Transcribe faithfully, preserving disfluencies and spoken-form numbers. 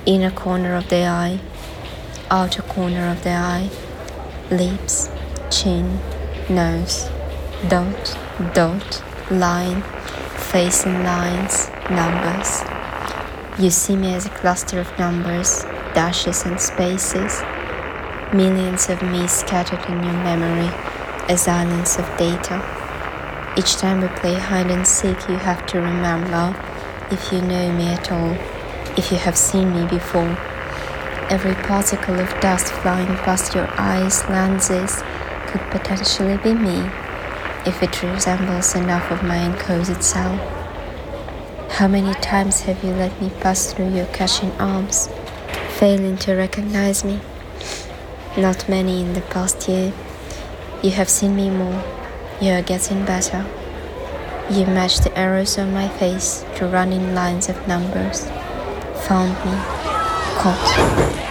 inner corner of the eye, outer corner of the eye, lips, chin, nose, dot, dot, line, facing lines, numbers. You see me as a cluster of numbers, dashes and spaces, millions of me scattered in your memory as islands of data. Each time we play hide and seek, you have to remember, if you know me at all, if you have seen me before. Every particle of dust flying past your eyes' lenses could potentially be me, if it resembles enough of my encoded self. How many times have you let me pass through your catching arms, failing to recognize me? Not many in the past year. You have seen me more. You are getting better. You match the arrows on my face to running lines of numbers. Found me. Caught.